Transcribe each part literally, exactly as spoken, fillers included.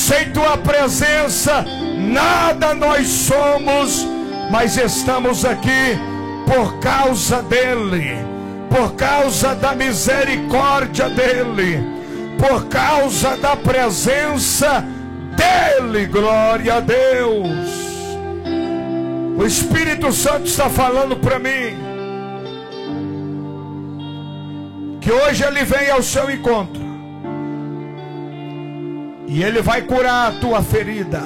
Sem tua presença, nada nós somos, mas estamos aqui por causa dele, por causa da misericórdia dele, por causa da presença dele. Glória a Deus. O Espírito Santo está falando para mim que hoje ele vem ao seu encontro e ele vai curar a tua ferida.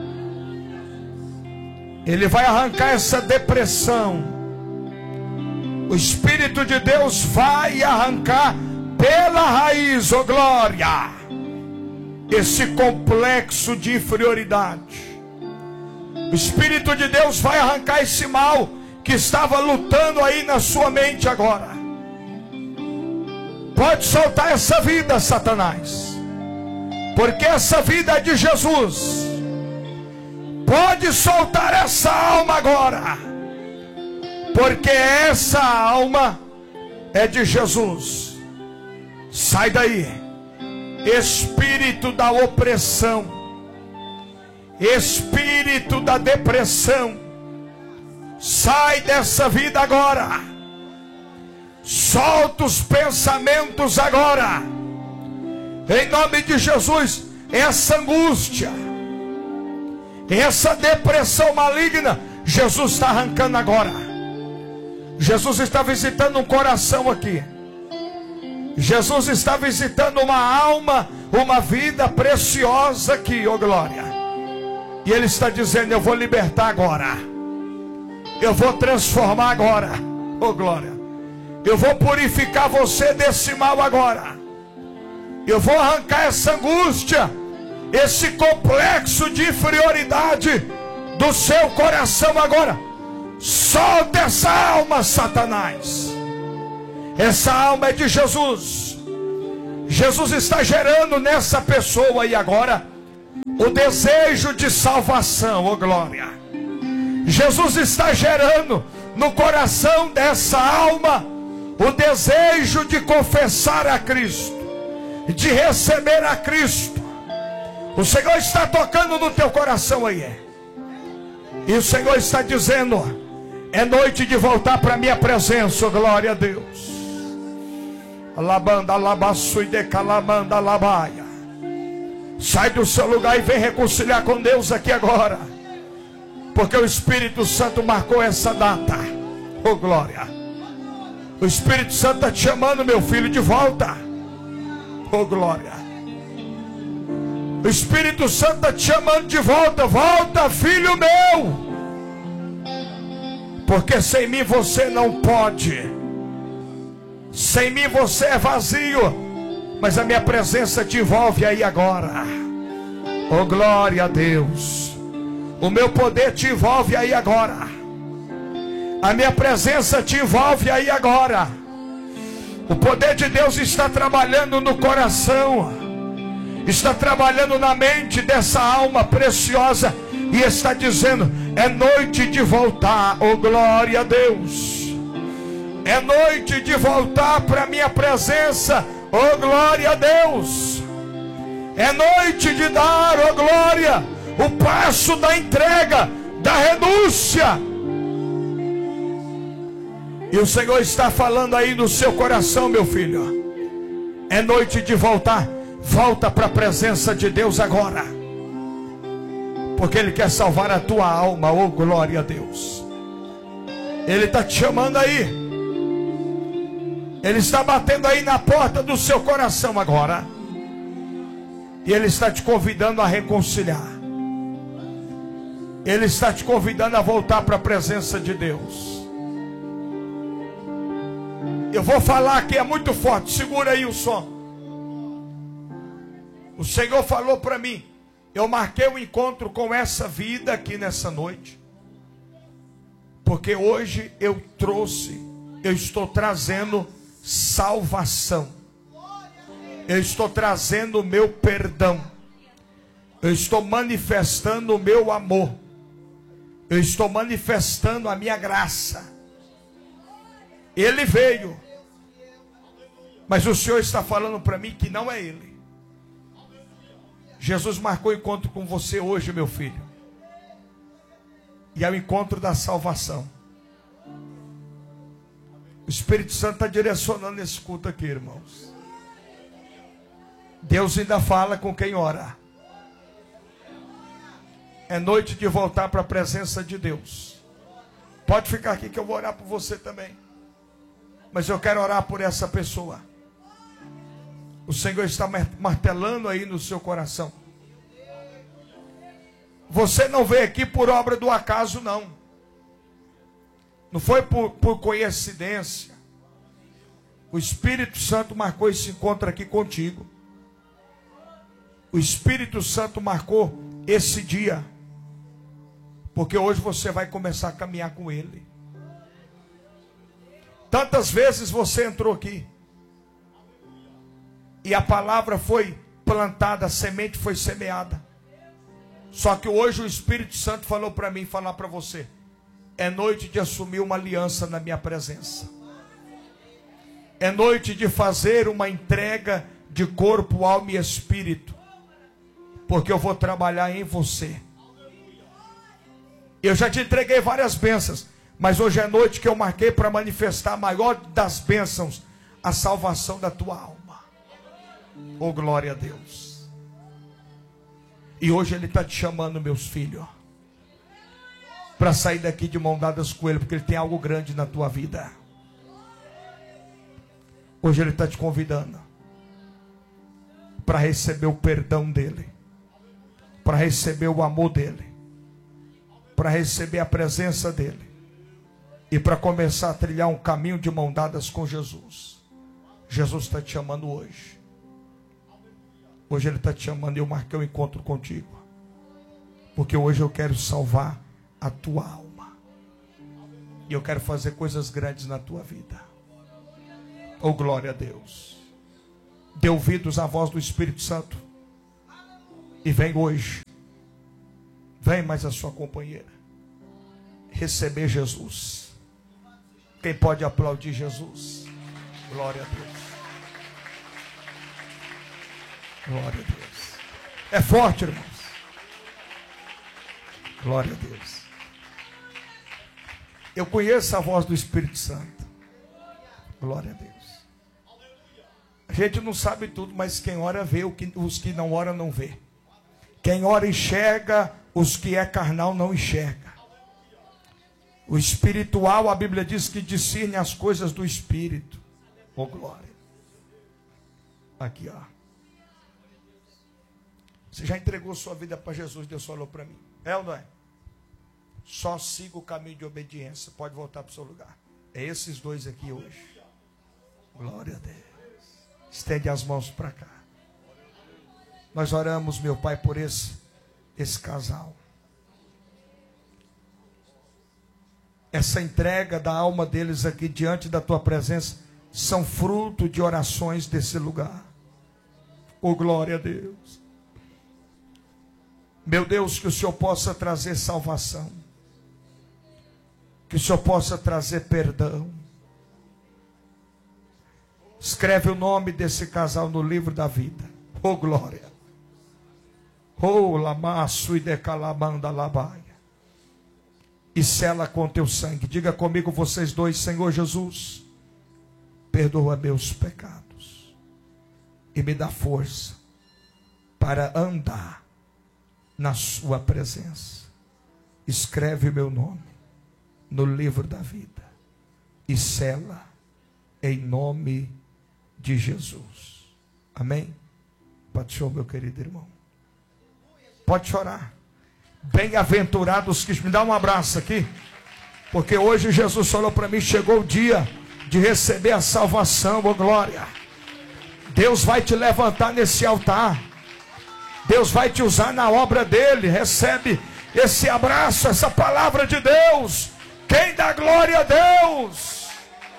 Ele vai arrancar essa depressão. O Espírito de Deus vai arrancar pela raiz, oh glória, esse complexo de inferioridade. O Espírito de Deus vai arrancar esse mal que estava lutando aí na sua mente agora. Pode soltar essa vida, Satanás, porque essa vida é de Jesus. Pode soltar essa alma agora, porque essa alma é de Jesus. Sai daí, espírito da opressão, espírito da depressão, sai dessa vida agora. Solta os pensamentos agora, em nome de Jesus. Essa angústia, essa depressão maligna, Jesus está arrancando agora. Jesus está visitando um coração aqui. Jesus está visitando uma alma, uma vida preciosa aqui, oh glória. E Ele está dizendo: eu vou libertar agora, eu vou transformar agora, oh glória. Eu vou purificar você desse mal agora. Eu vou arrancar essa angústia, esse complexo de inferioridade do seu coração agora. Solta essa alma, Satanás. Essa alma é de Jesus. Jesus está gerando nessa pessoa aí agora o desejo de salvação, oh glória. Jesus está gerando no coração dessa alma o desejo de confessar a Cristo, de receber a Cristo. O Senhor está tocando no teu coração aí. E o Senhor está dizendo: é noite de voltar para a minha presença, oh glória a Deus. Alabanda, alabaçu e decalamanda, alabaia. Sai do seu lugar e vem reconciliar com Deus aqui agora, porque o Espírito Santo marcou essa data, oh glória. O Espírito Santo está te chamando, meu filho, de volta, oh glória. O Espírito Santo está te chamando de volta. Volta, filho meu, porque sem mim você não pode. Sem mim você é vazio, mas a minha presença te envolve aí agora, oh glória a Deus. O meu poder te envolve aí agora. A minha presença te envolve aí agora. O poder de Deus está trabalhando no coração, está trabalhando na mente dessa alma preciosa, e está dizendo: é noite de voltar, oh glória a Deus. É noite de voltar para a minha presença, oh glória a Deus. É noite de dar, oh glória, o passo da entrega, da renúncia. E o Senhor está falando aí no seu coração, meu filho: é noite de voltar. Volta para a presença de Deus agora, porque Ele quer salvar a tua alma, oh glória a Deus. Ele está te chamando aí. Ele está batendo aí na porta do seu coração agora, e Ele está te convidando a reconciliar. Ele está te convidando a voltar para a presença de Deus. Eu vou falar aqui, é muito forte, segura aí o som. O Senhor falou para mim: eu marquei um encontro com essa vida aqui nessa noite, porque hoje eu trouxe, eu estou trazendo salvação, eu estou trazendo o meu perdão, eu estou manifestando o meu amor, eu estou manifestando a minha graça. Ele veio, mas o Senhor está falando para mim que não é Ele. Jesus marcou encontro com você hoje, meu filho. E é o encontro da salvação. O Espírito Santo está direcionando esse culto aqui, irmãos. Deus ainda fala com quem ora. É noite de voltar para a presença de Deus. Pode ficar aqui que eu vou orar por você também. Mas eu quero orar por essa pessoa. O Senhor está martelando aí no seu coração. Você não veio aqui por obra do acaso, não. Não foi por, por coincidência. O Espírito Santo marcou esse encontro aqui contigo. O Espírito Santo marcou esse dia. Porque hoje você vai começar a caminhar com Ele. Tantas vezes você entrou aqui. E a palavra foi plantada, a semente foi semeada. Só que hoje o Espírito Santo falou para mim, falar para você. É noite de assumir uma aliança na minha presença. É noite de fazer uma entrega de corpo, alma e espírito. Porque eu vou trabalhar em você. Eu já te entreguei várias bênçãos. Mas hoje é noite que eu marquei para manifestar a maior das bênçãos. A salvação da tua alma. Oh, glória a Deus. E hoje Ele está te chamando, meus filhos, para sair daqui de mão dadas com Ele, porque Ele tem algo grande na tua vida. Hoje Ele está te convidando para receber o perdão dEle, para receber o amor dEle, para receber a presença dEle e para começar a trilhar um caminho de mão dadas com Jesus. Jesus está te chamando hoje. Hoje Ele está te chamando e eu marquei um encontro contigo. Porque hoje eu quero salvar a tua alma. E eu quero fazer coisas grandes na tua vida. Oh, glória a Deus. Dê ouvidos à voz do Espírito Santo. E vem hoje. Vem mais a sua companheira. Receber Jesus. Quem pode aplaudir Jesus? Glória a Deus. Glória a Deus. É forte, irmãos. Glória a Deus. Eu conheço a voz do Espírito Santo. Glória a Deus. A gente não sabe tudo, mas quem ora vê, os que não oram não vê. Quem ora enxerga, os que é carnal não enxerga. O espiritual, a Bíblia diz que discerne as coisas do Espírito. Oh, glória. Aqui, ó. Você já entregou sua vida para Jesus? Deus falou para mim. É ou não é? Só siga o caminho de obediência. Pode voltar para o seu lugar. É esses dois aqui hoje. Glória a Deus. Estende as mãos para cá. Nós oramos, meu Pai, por esse, esse casal. Essa entrega da alma deles aqui diante da tua presença são fruto de orações desse lugar. Oh, glória a Deus. Meu Deus, que o Senhor possa trazer salvação. Que o Senhor possa trazer perdão. Escreve o nome desse casal no livro da vida. Oh, glória. Oh, lamaço e decalamanda labaia. E sela com teu sangue. Diga comigo vocês dois, Senhor Jesus, perdoa meus pecados. E me dá força para andar na sua presença. Escreve meu nome no livro da vida e sela em nome de Jesus. Amém? Pode chorar, meu querido irmão. Pode chorar. Bem-aventurados que... Me dá um abraço aqui. Porque hoje Jesus falou para mim, chegou o dia de receber a salvação, ô glória. Deus vai te levantar nesse altar. Deus vai te usar na obra dele. Recebe esse abraço, essa palavra de Deus. Quem dá glória a Deus?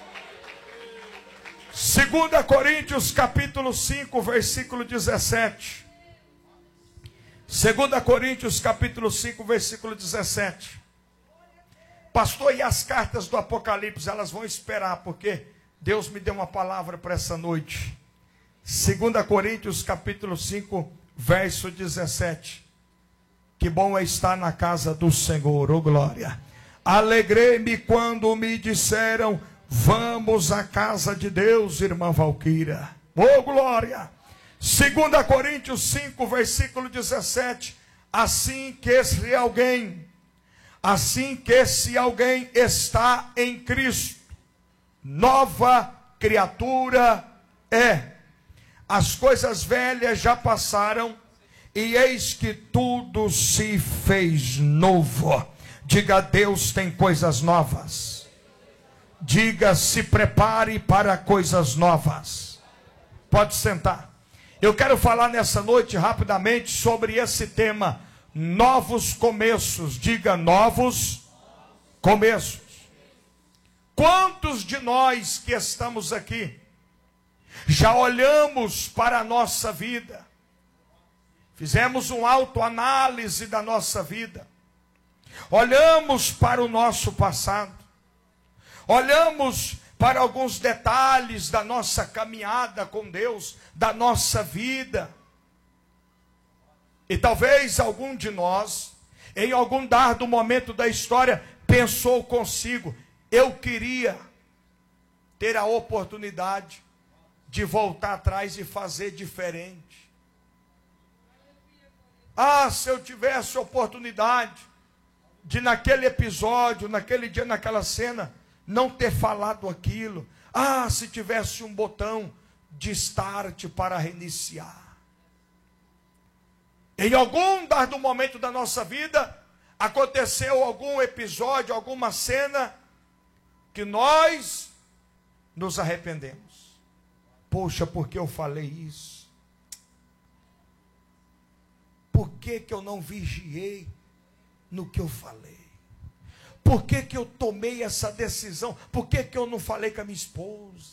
Segunda Coríntios capítulo cinco, versículo dezessete. Segunda Coríntios capítulo cinco, versículo dezessete. Pastor, e as cartas do Apocalipse, elas vão esperar, porque Deus me deu uma palavra para essa noite. Segunda Coríntios capítulo cinco, verso dezessete. Que bom é estar na casa do Senhor, oh glória. Alegrei-me quando me disseram, vamos à casa de Deus, irmã Valquíria. Oh glória. Segunda Coríntios cinco, versículo dezessete. Assim que se alguém, assim que se alguém está em Cristo, nova criatura é. As coisas velhas já passaram, e eis que tudo se fez novo. Diga, Deus tem coisas novas. Diga, se prepare para coisas novas. Pode sentar. Eu quero falar nessa noite rapidamente sobre esse tema, novos começos. Diga, novos começos. Quantos de nós que estamos aqui já olhamos para a nossa vida, fizemos uma autoanálise da nossa vida, olhamos para o nosso passado, olhamos para alguns detalhes da nossa caminhada com Deus, da nossa vida. E talvez algum de nós, em algum dado momento da história, pensou consigo, eu queria ter a oportunidade de voltar atrás e fazer diferente. Ah, se eu tivesse oportunidade de naquele episódio, naquele dia, naquela cena, não ter falado aquilo. Ah, se tivesse um botão de start para reiniciar. Em algum dado momento da nossa vida, aconteceu algum episódio, alguma cena, que nós nos arrependemos. Poxa, por que eu falei isso? Por que que eu não vigiei no que eu falei? Por que que eu tomei essa decisão? Por que que eu não falei com a minha esposa?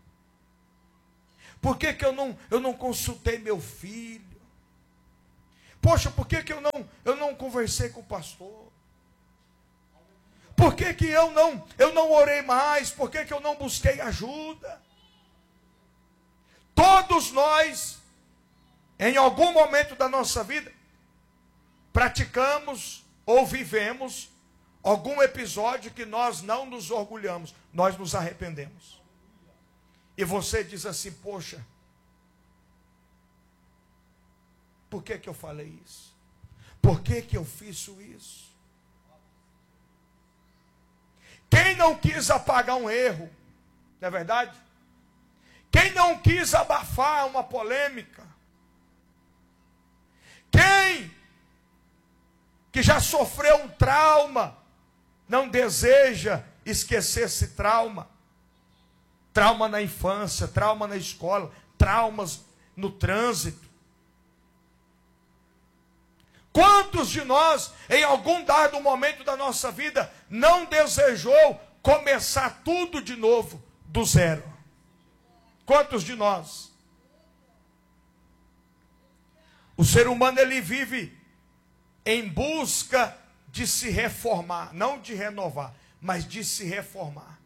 Por que que eu não, eu não consultei meu filho? Poxa, por que que eu não, eu não conversei com o pastor? Por que que eu não, eu não orei mais? Por que que eu não busquei ajuda? Todos nós, em algum momento da nossa vida, praticamos ou vivemos algum episódio que nós não nos orgulhamos, nós nos arrependemos. E você diz assim, poxa, por que que eu falei isso? Por que que eu fiz isso? Quem não quis apagar um erro, não é verdade? Quem não quis abafar uma polêmica? Quem que já sofreu um trauma, não deseja esquecer esse trauma? Trauma na infância, trauma na escola, traumas no trânsito. Quantos de nós, em algum dado momento da nossa vida, não desejou começar tudo de novo, do zero? Quantos de nós? O ser humano, ele vive em busca de se reformar, não de renovar, mas de se reformar.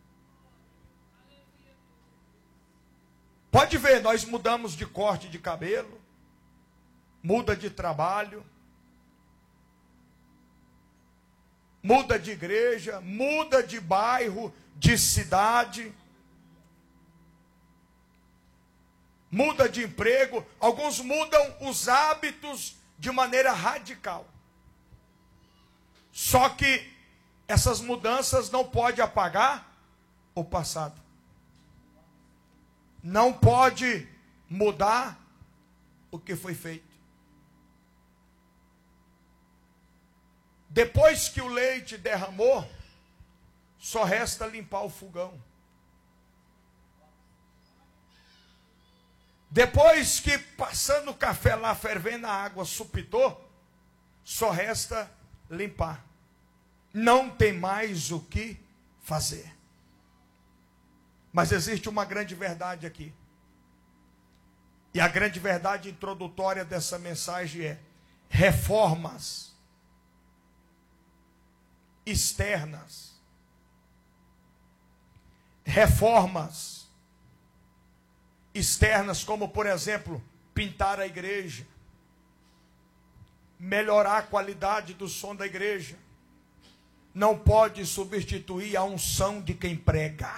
Pode ver, nós mudamos de corte de cabelo, muda de trabalho, muda de igreja, muda de bairro, de cidade, muda de emprego, alguns mudam os hábitos de maneira radical. Só que essas mudanças não podem apagar o passado. Não pode mudar o que foi feito. Depois que o leite derramou, só resta limpar o fogão. Depois que passando o café lá, fervendo a água, supitou, só resta limpar. Não tem mais o que fazer. Mas existe uma grande verdade aqui. E a grande verdade introdutória dessa mensagem é: reformas externas, reformas externas, como por exemplo, pintar a igreja, melhorar a qualidade do som da igreja, não pode substituir a unção de quem prega.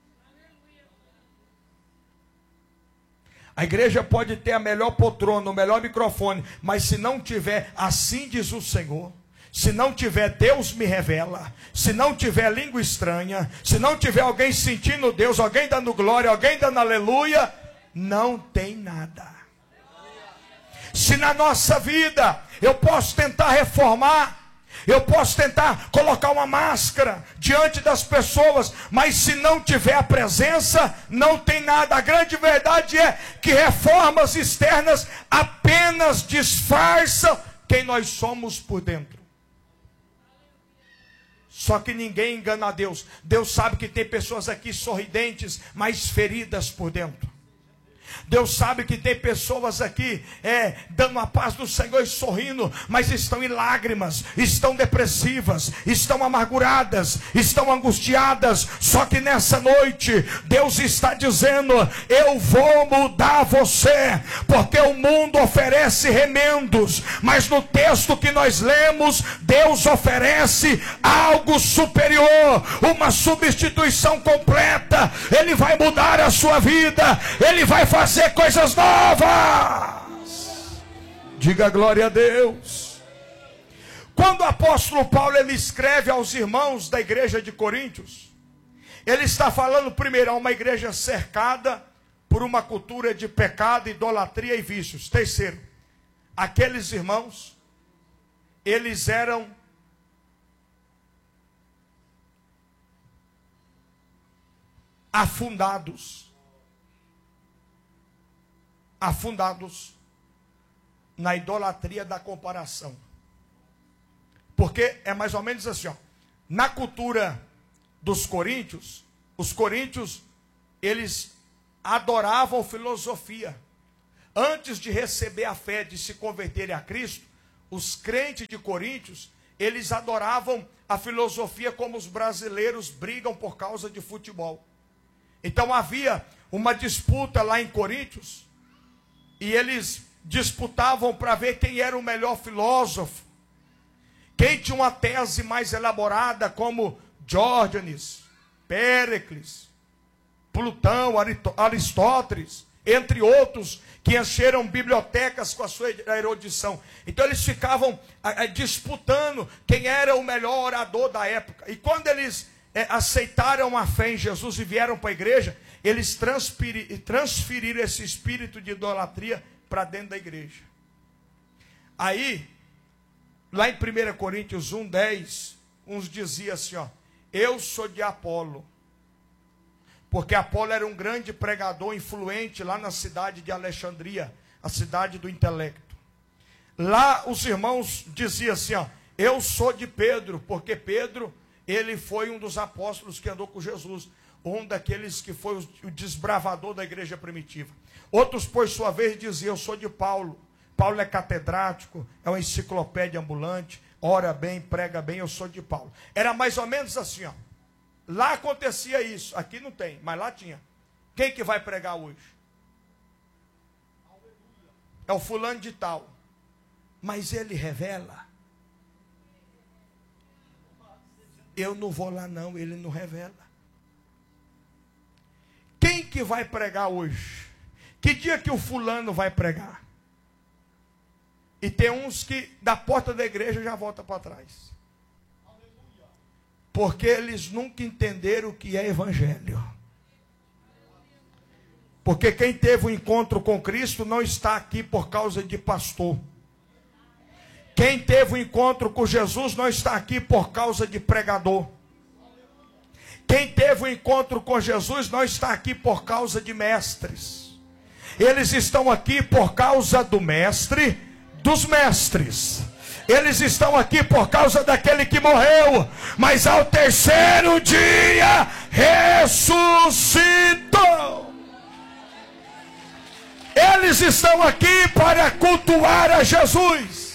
A igreja pode ter a melhor poltrona, o melhor microfone, mas se não tiver, assim diz o Senhor, se não tiver Deus me revela, se não tiver língua estranha, se não tiver alguém sentindo Deus, alguém dando glória, alguém dando aleluia, não tem nada. Se na nossa vida eu posso tentar reformar, eu posso tentar colocar uma máscara diante das pessoas, mas se não tiver a presença, não tem nada. A grande verdade é que reformas externas apenas disfarçam quem nós somos por dentro. Só que ninguém engana a Deus. Deus sabe que tem pessoas aqui sorridentes, mas feridas por dentro. Deus sabe que tem pessoas aqui é, dando a paz do Senhor e sorrindo, mas estão em lágrimas, estão depressivas, estão amarguradas, estão angustiadas. Só que nessa noite Deus está dizendo: eu vou mudar você, porque o mundo oferece remendos, mas no texto que nós lemos, Deus oferece algo superior, uma substituição completa. Ele vai mudar a sua vida, Ele vai fazer fazer coisas novas. Diga glória a Deus. Quando o apóstolo Paulo ele escreve aos irmãos da igreja de Coríntios, ele está falando primeiro a uma igreja cercada por uma cultura de pecado, idolatria e vícios. Terceiro, aqueles irmãos, eles eram afundados afundados na idolatria da comparação. Porque é mais ou menos assim, ó, na cultura dos coríntios, os coríntios, eles adoravam filosofia. Antes de receber a fé, de se converterem a Cristo, os crentes de Coríntios, eles adoravam a filosofia como os brasileiros brigam por causa de futebol. Então havia uma disputa lá em Coríntios, e eles disputavam para ver quem era o melhor filósofo, quem tinha uma tese mais elaborada, como Diógenes, Péricles, Plutão, Aristóteles, entre outros, que encheram bibliotecas com a sua erudição. Então eles ficavam a, a, disputando quem era o melhor orador da época. E quando eles é, aceitaram a fé em Jesus e vieram para a igreja, eles transferiram esse espírito de idolatria para dentro da igreja. Aí, lá em primeira Coríntios um, dez, uns diziam assim, ó, eu sou de Apolo, porque Apolo era um grande pregador influente lá na cidade de Alexandria, a cidade do intelecto. Lá os irmãos diziam assim, ó, eu sou de Pedro, porque Pedro, ele foi um dos apóstolos que andou com Jesus, um daqueles que foi o desbravador da igreja primitiva. Outros, por sua vez, diziam, eu sou de Paulo. Paulo é catedrático, é uma enciclopédia ambulante, ora bem, prega bem, eu sou de Paulo. Era mais ou menos assim, ó. Lá acontecia isso, aqui não tem, mas lá tinha. Quem que vai pregar hoje? É o fulano de tal. Mas ele revela. Eu não vou lá não, ele não revela. Quem que vai pregar hoje? Que dia que o fulano vai pregar? E tem uns que da porta da igreja já volta para trás. Porque eles nunca entenderam o que é evangelho. Porque quem teve um encontro com Cristo não está aqui por causa de pastor. Quem teve um encontro com Jesus não está aqui por causa de pregador. Quem teve um encontro com Jesus não está aqui por causa de mestres. Eles estão aqui por causa do mestre dos mestres. Eles estão aqui por causa daquele que morreu, mas ao terceiro dia ressuscitou. Eles estão aqui para cultuar a Jesus.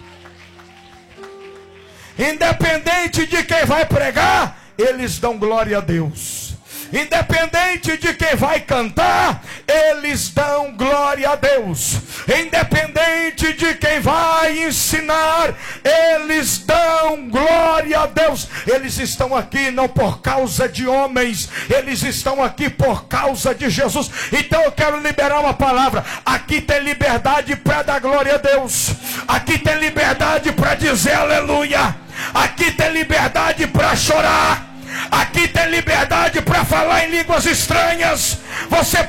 Independente de quem vai pregar, eles dão glória a Deus. Independente de quem vai cantar, eles dão glória a Deus. Independente de quem vai ensinar, eles dão glória a Deus. Eles estão aqui não por causa de homens, eles estão aqui por causa de Jesus. Então eu quero liberar uma palavra. Aqui tem liberdade para dar glória a Deus. Aqui tem liberdade para dizer aleluia. Aqui tem liberdade para chorar. Aqui tem liberdade para falar em línguas estranhas. Você